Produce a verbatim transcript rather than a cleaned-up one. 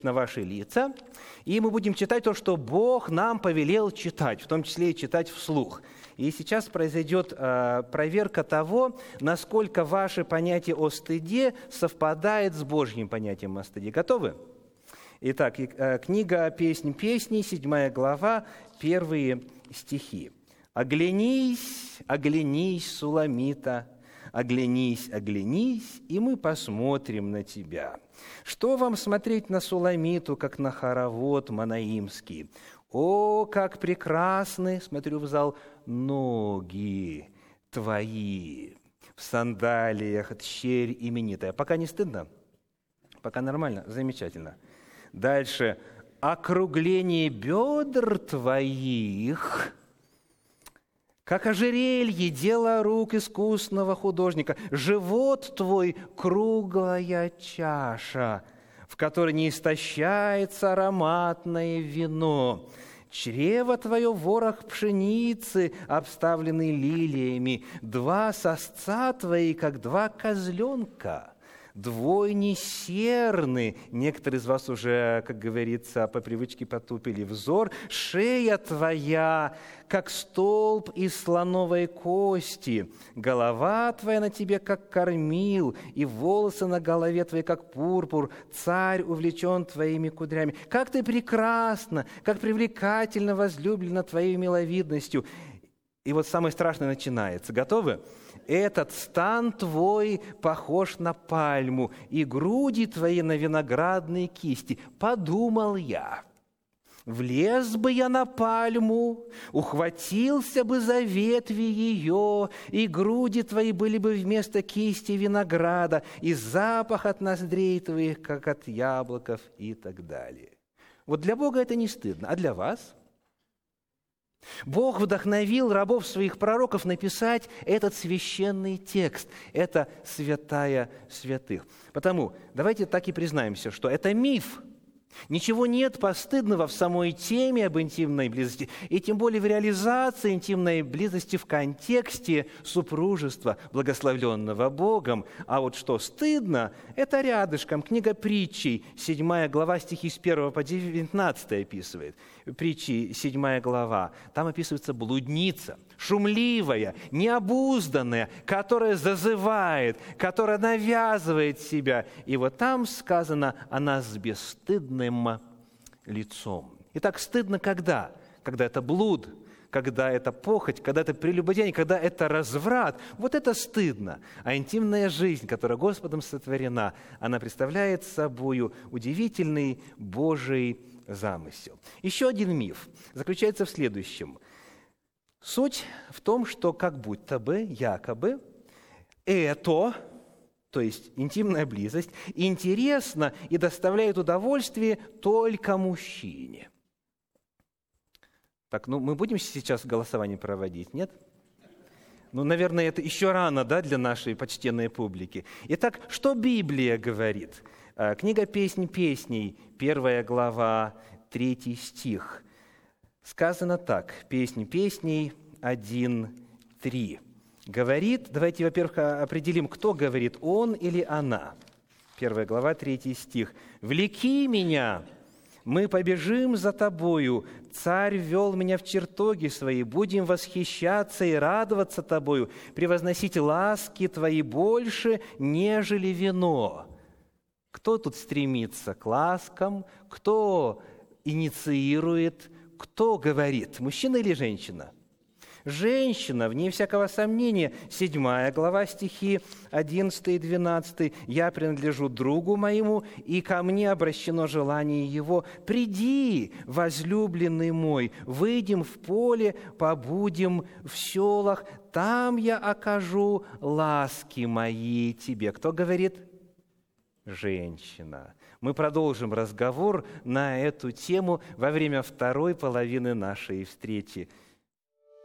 на ваши лица, и мы будем читать то, что Бог нам повелел читать, в том числе и читать вслух. И сейчас произойдет э, проверка того, насколько ваше понятие о стыде совпадает с Божьим понятием о стыде. Готовы? Итак, э, книга «Песнь песней», седьмая глава, первые стихи. «Оглянись, оглянись, Суламита, оглянись, оглянись, и мы посмотрим на тебя. Что вам смотреть на Суламиту, как на хоровод манаимский? О, как прекрасны, смотрю в зал, ноги твои в сандалиях, тщерь именитая». Пока не стыдно? Пока нормально? Замечательно. Дальше. «Округление бедр твоих, как ожерелье, дело рук искусного художника. Живот твой – круглая чаша, в которой не истощается ароматное вино. Чрево твое – ворох пшеницы, обставленный лилиями. Два сосца твои, как два козленка. Двойни серны». Некоторые из вас уже, как говорится, по привычке потупили взор. «Шея твоя, как столб из слоновой кости. Голова твоя на тебе, как кормил, и волосы на голове твоей, как пурпур. Царь увлечен твоими кудрями. Как ты прекрасна, как привлекательно возлюблена твоей миловидностью». И вот самое страшное начинается. Готовы? «Этот стан твой похож на пальму, и груди твои на виноградные кисти. Подумал я, влез бы я на пальму, ухватился бы за ветви ее, и груди твои были бы вместо кисти винограда, и запах от ноздрей твоих, как от яблоков», и так далее. Вот для Бога это не стыдно, а для вас? Бог вдохновил рабов своих пророков написать этот священный текст. Это святая святых. Потому давайте так и признаемся, что это миф. Ничего нет постыдного в самой теме об интимной близости, и тем более в реализации интимной близости в контексте супружества, благословленного Богом. А вот что стыдно, это рядышком. Книга Притчей, седьмая глава, стихи с первого по девятнадцатый описывает. Притчи, седьмая глава. Там описывается блудница, шумливая, необузданная, которая зазывает, которая навязывает себя. И вот там сказано, она с бесстыдным лицом. Итак, стыдно когда? Когда это блуд, когда это похоть, когда это прелюбодеяние, когда это разврат. Вот это стыдно. А интимная жизнь, которая Господом сотворена, она представляет собою удивительный Божий замысел. Еще один миф заключается в следующем. Суть в том, что как будто бы, якобы, это, то есть интимная близость, интересна и доставляет удовольствие только мужчине. Так, ну мы будем сейчас голосование проводить, нет? Ну, наверное, это еще рано, да, для нашей почтенной публики. Итак, что Библия говорит? Книга «Песнь песней», первая глава, третий стих. Сказано так, «Песнь песней» один, три. Говорит, давайте, во-первых, определим, кто говорит, он или она. Первая глава, третий стих. «Влеки меня, мы побежим за тобою, царь ввел меня в чертоги свои, будем восхищаться и радоваться тобою, превозносить ласки твои больше, нежели вино». Кто тут стремится к ласкам? Кто инициирует? Кто говорит? Мужчина или женщина? Женщина, вне всякого сомнения. Седьмая глава, стихи одиннадцатый и двенадцатый. «Я принадлежу другу моему, и ко мне обращено желание его. Приди, возлюбленный мой, выйдем в поле, побудем в селах, там я окажу ласки мои тебе». Кто говорит? Женщина. Мы продолжим разговор на эту тему во время второй половины нашей встречи.